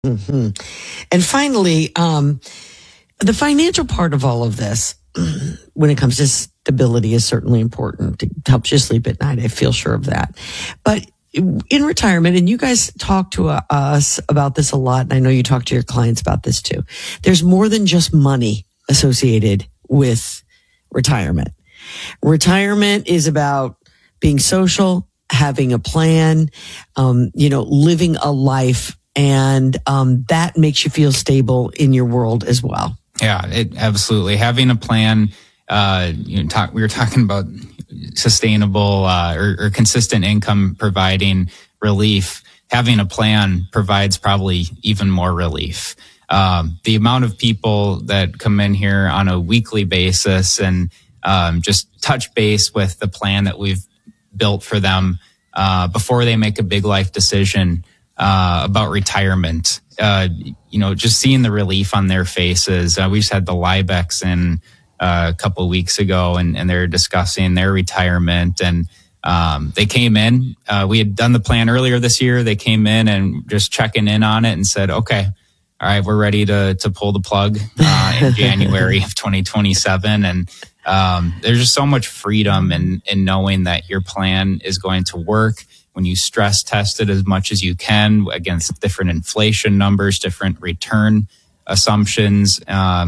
Mm-hmm. And finally, the financial part of all of this, when it comes to stability, is certainly important. It helps you sleep at night. I feel sure of that. But in retirement, and you guys talk to us about this a lot, and I know you talk to your clients about this too. There's more than just money associated with retirement. Retirement is about being social, having a plan, living a life, and that makes you feel stable in your world as well. Yeah, absolutely. Having a plan. We were talking about sustainable or consistent income providing relief. Having a plan provides probably even more relief. The amount of people that come in here on a weekly basis and just touch base with the plan that we've built for them before they make a big life decision about retirement. Just seeing the relief on their faces. We just had the Liebex in a couple of weeks ago, and they're discussing their retirement. And they came in. We had done the plan earlier this year. They came in and just checking in on it and said, okay, all right, we're ready to pull the plug in January of 2027. And there's just so much freedom in knowing that your plan is going to work when you stress test it as much as you can against different inflation numbers, different return assumptions,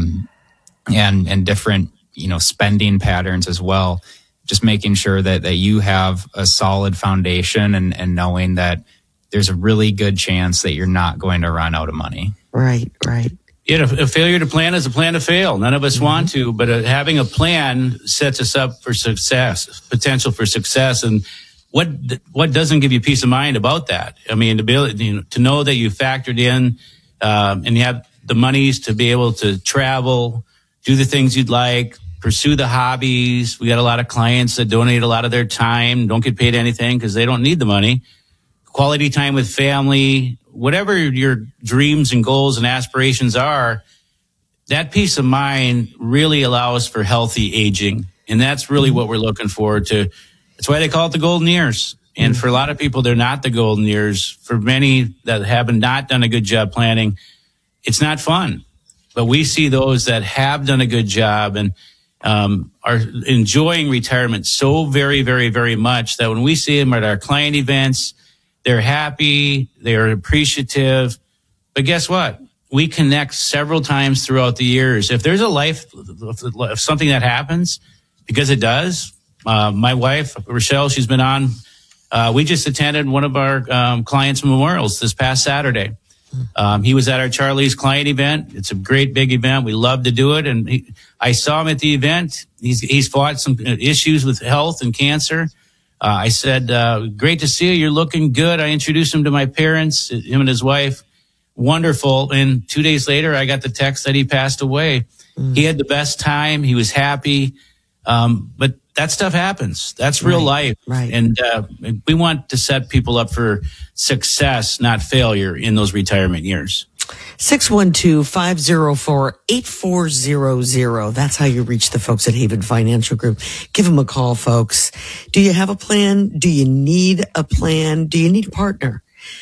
and different, spending patterns as well. Just making sure that you have a solid foundation and knowing that there's a really good chance that you're not going to run out of money. Right. Yeah, a failure to plan is a plan to fail. None of us want to, but having a plan sets us up for success, potential for success. And what doesn't give you peace of mind about that? I mean, the ability to know that you factored in and you have the monies to be able to travel, do the things you'd like, pursue the hobbies. We got a lot of clients that donate a lot of their time, don't get paid anything because they don't need the money. Quality time with family, whatever your dreams and goals and aspirations are, that peace of mind really allows for healthy aging. And that's really what we're looking forward to. That's why they call it the golden years. And for a lot of people, they're not the golden years. For many that have not done a good job planning, it's not fun. But we see those that have done a good job and are enjoying retirement so very, very, very much that when we see them at our client events, they're happy, they're appreciative. But guess what? We connect several times throughout the years. If there's a life of something that happens, because it does, my wife, Rochelle, she's been on. We just attended one of our clients' memorials this past Saturday. He was at our Charlie's client event. It's a great big event. We love to do it. And I saw him at the event. He's fought some issues with health and cancer. I said, great to see you. You're looking good. I introduced him to my parents, him and his wife. Wonderful. And 2 days later, I got the text that he passed away. He had the best time. He was happy. But that stuff happens. That's real life. Right. And we want to set people up for success, not failure in those retirement years. 612-504-8400. That's how you reach the folks at Haven Financial Group. Give them a call, folks. Do you have a plan? Do you need a plan? Do you need a partner?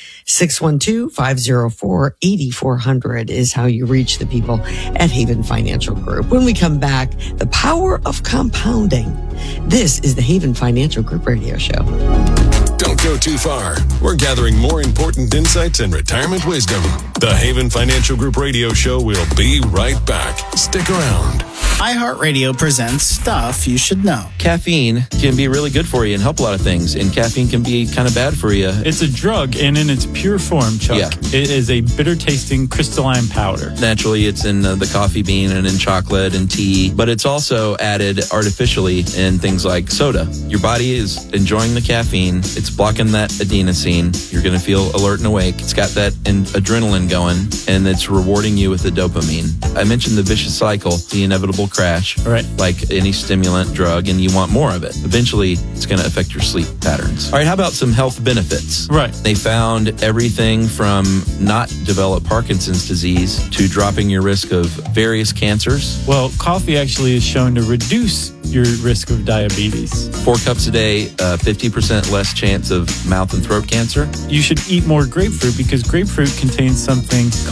612-504-8400 is how you reach the people at Haven Financial Group. When we come back, the power of compounding. This is the Haven Financial Group radio show. Don't go too far. We're gathering more important insights and retirement wisdom. The Haven Financial Group radio show will be right back. Stick around. iHeartRadio presents Stuff You Should Know. Caffeine can be really good for you and help a lot of things, and caffeine can be kind of bad for you. It's a drug, and in its pure form, Chuck, Yeah. it is a bitter-tasting crystalline powder. Naturally, it's in the coffee bean and in chocolate and tea, but it's also added artificially in things like soda. Your body is enjoying the caffeine. It's blocking that adenosine. You're going to feel alert and awake. It's got that adrenaline going, and it's rewarding you with the dopamine. I mentioned the vicious cycle, the inevitable crash, Right. like any stimulant drug, and you want more of it. Eventually, it's going to affect your sleep patterns. All right, how about some health benefits? Right. They found everything from not develop Parkinson's disease to dropping your risk of various cancers. Well, coffee actually is shown to reduce your risk of diabetes. 4 cups a day, 50% less chance of mouth and throat cancer. You should eat more grapefruit because grapefruit contains something